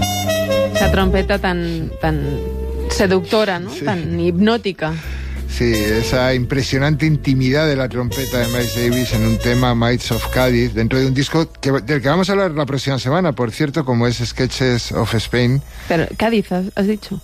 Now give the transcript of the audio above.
Esa trompeta tan seductora, ¿no? Sí. Tan hipnótica. Sí, esa impresionante intimidad de la trompeta de Miles Davis en un tema, Mites of Cádiz, dentro de un disco del que vamos a hablar la próxima semana, por cierto, como es Sketches of Spain. Pero Cádiz, has dicho.